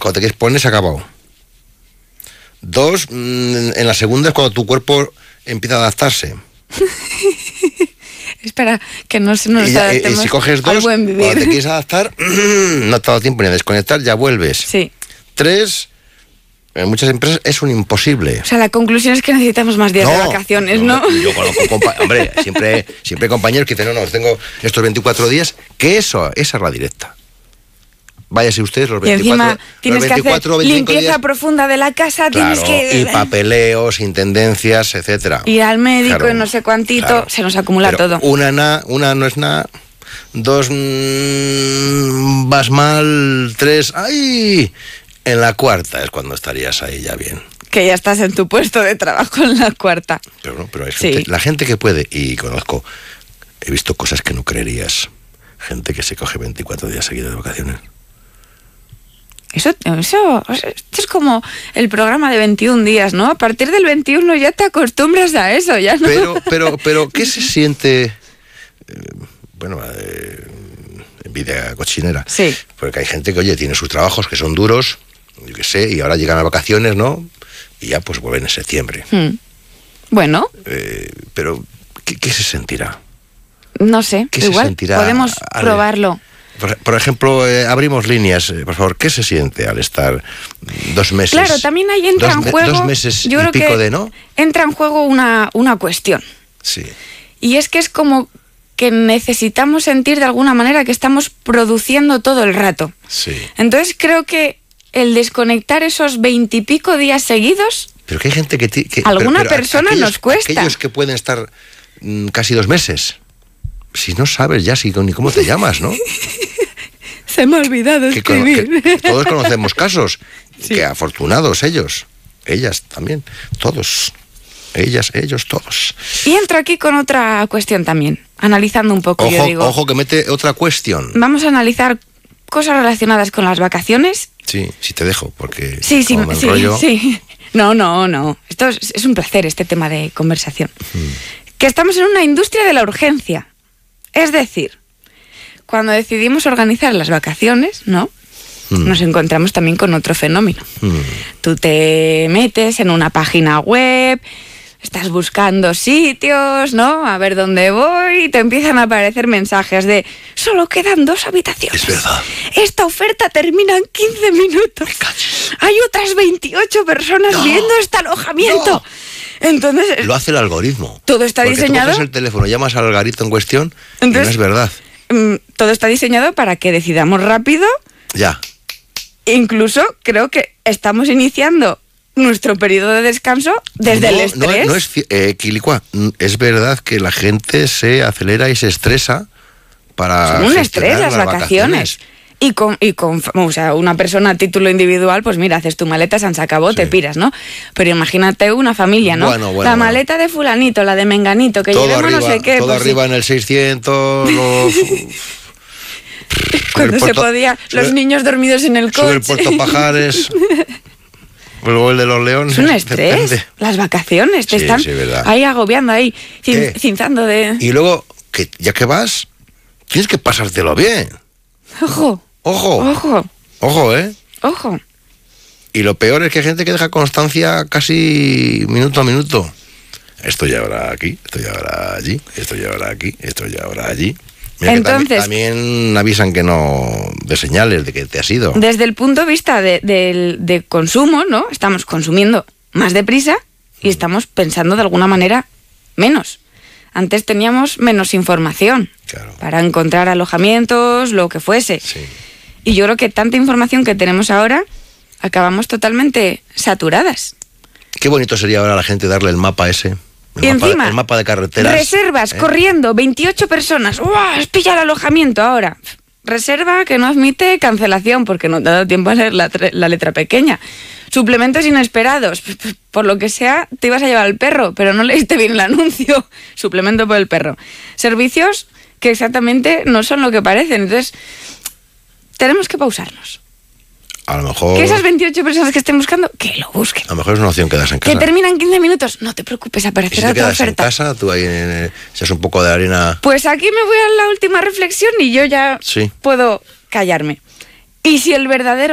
cuando te quieres poner se ha acabado. 2, en la segunda es cuando tu cuerpo empieza a adaptarse. Espera, que no se nos adaptemos. Y si coges 2, cuando te quieres adaptar, no te ha dado tiempo ni a desconectar, ya vuelves. Sí. 3, en muchas empresas es un imposible. O sea, la conclusión es que necesitamos más días de vacaciones, ¿no? Yo conozco hombre, siempre hay compañeros que dicen, no, tengo estos 24 días, que esa es la directa. Váyase ustedes los 24, y encima tienes los 24, que hacer limpieza días, profunda de la casa, claro, tienes que... y papeleos, intendencias, etcétera. Ir al médico, claro, y no sé cuantito, claro. se nos acumula pero todo. Una no es nada. 2, vas mal. 3, ¡ay! En la cuarta es cuando estarías ahí ya bien. Que ya estás en tu puesto de trabajo en la cuarta. Pero hay gente, la gente que puede, y conozco, he visto cosas que no creerías. Gente que se coge 24 días seguidos de vacaciones. Eso esto es como el programa de 21 días, ¿no? A partir del 21 ya te acostumbras a eso, ya no. Pero ¿qué se siente? Envidia cochinera. Sí. Porque hay gente que, oye, tiene sus trabajos que son duros, yo qué sé, y ahora llegan las vacaciones, ¿no? Y ya pues vuelven en septiembre. Bueno. Pero, ¿qué se sentirá? No sé, ¿Qué igual se sentirá podemos probarlo. Por ejemplo, abrimos líneas, por favor, ¿qué se siente al estar 2 meses? Claro, también ahí entra en juego... 2 meses yo creo y pico que ¿no? entra en juego una cuestión. Sí. Y es que es como que necesitamos sentir de alguna manera que estamos produciendo todo el rato. Sí. Entonces creo que el desconectar esos 20 y pico días seguidos... Pero que hay gente que alguna persona nos cuesta. Aquellos que pueden estar casi 2 meses... Si no sabes ya ni cómo te llamas, ¿no? Se me ha olvidado escribir. Que todos conocemos casos. Sí. Que afortunados ellos. Ellas también. Todos. Ellas, ellos, todos. Y entro aquí con otra cuestión también. Analizando un poco, yo digo... Ojo que mete otra cuestión. Vamos a analizar cosas relacionadas con las vacaciones. Sí, sí te dejo, porque... Sí. No. Esto es un placer, este tema de conversación. Que estamos en una industria de la urgencia. Es decir, cuando decidimos organizar las vacaciones, ¿no? Nos encontramos también con otro fenómeno. Tú te metes en una página web, estás buscando sitios, ¿no? A ver dónde voy, y te empiezan a aparecer mensajes de solo quedan 2 habitaciones. Es verdad. Esta oferta termina en 15 minutos. Hay otras 28 personas viendo este alojamiento. No. Entonces, lo hace el algoritmo. Todo está diseñado. Tú coges el teléfono, llamas al algoritmo en cuestión, entonces, y no es verdad. Todo está diseñado para que decidamos rápido. Ya. Incluso creo que estamos iniciando nuestro periodo de descanso desde el estrés. No es Quilicua, es verdad que la gente se acelera y se estresa para... Son un estrés las vacaciones. Y o sea, una persona a título individual, pues mira, haces tu maleta, se acabó, te piras, ¿no? Pero imagínate una familia, ¿no? La maleta de fulanito, la de menganito, que todo llevemos arriba, no sé qué. Todo pues arriba en el 600, cuando se podía, los niños dormidos en el coche. Sube el Puerto Pajares, luego el de los Leones. Es un estrés, depende. Las vacaciones, te están ahí agobiando, ahí, cinzando de... Y luego, que ya que vas, tienes que pasártelo bien. Ojo. ¿Eh? Ojo. Y lo peor es que hay gente que deja constancia casi minuto a minuto. Esto ya habrá aquí, esto ya habrá allí, esto ya habrá aquí, esto ya habrá allí. Mira, entonces, también avisan que no, de señales de que te has ido. Desde el punto de vista de consumo, ¿no? Estamos consumiendo más deprisa y estamos pensando de alguna manera menos. Antes teníamos menos información para encontrar alojamientos, lo que fuese. Sí. Y yo creo que tanta información que tenemos ahora, acabamos totalmente saturadas. Qué bonito sería ahora a la gente darle el mapa ese. El mapa de carreteras. Reservas, corriendo, 28 personas. ¡Uah! Pilla el alojamiento ahora. Reserva que no admite cancelación porque no te ha dado tiempo a leer la letra pequeña. Suplementos inesperados. Por lo que sea, te ibas a llevar al perro, pero no leíste bien el anuncio. Suplemento por el perro. Servicios que exactamente no son lo que parecen. Entonces, tenemos que pausarnos. A lo mejor... Que esas 28 personas que estén buscando, que lo busquen. A lo mejor es una opción quedarse en casa. Que terminan 15 minutos, no te preocupes, aparecerá otra oferta. Si te quedas en casa, tú ahí echas un poco de arena... Pues aquí me voy a la última reflexión y yo ya puedo callarme. Y si el verdadero